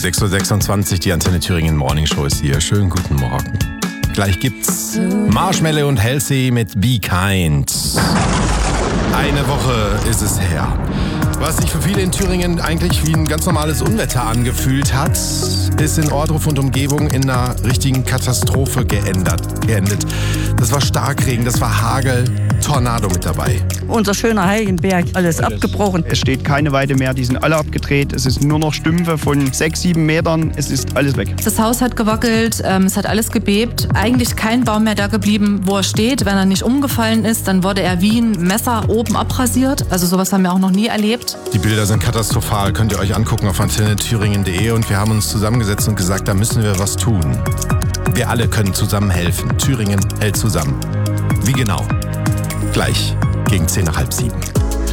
6.26 Uhr, die Antenne Thüringen Morning Show ist hier. Schönen guten Morgen. Gleich gibt's Marshmello und Halsey mit Be Kind. Eine Woche ist es her. Was sich für viele in Thüringen eigentlich wie ein ganz normales Unwetter angefühlt hat, ist in Ohrdruf und Umgebung in einer richtigen Katastrophe geendet. Das war Starkregen, das war Hagel, Tornado mit dabei. Unser schöner Heiligenberg, alles abgebrochen. Es steht keine Weide mehr, die sind alle abgedreht. Es ist nur noch Stümpfe von 6, 7 Metern. Es ist alles weg. Das Haus hat gewackelt, es hat alles gebebt. Eigentlich kein Baum mehr da geblieben, wo er steht. Wenn er nicht umgefallen ist, dann wurde er wie ein Messer oben abrasiert. Also sowas haben wir auch noch nie erlebt. Die Bilder sind katastrophal, könnt ihr euch angucken auf antennethüringen.de, und wir haben uns zusammengesetzt und gesagt, da müssen wir was tun. Wir alle können zusammen helfen. Thüringen hält zusammen. Wie genau? Gleich gegen 6:50.